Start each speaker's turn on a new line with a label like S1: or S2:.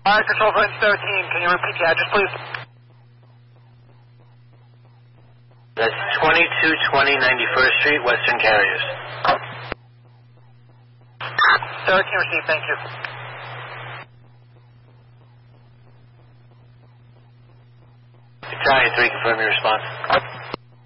S1: Control Point 13, can you repeat the address, please?
S2: That's 2220 91st Street, Western Carriers.
S1: 13 received, thank you.
S2: Italian 3, confirm your response.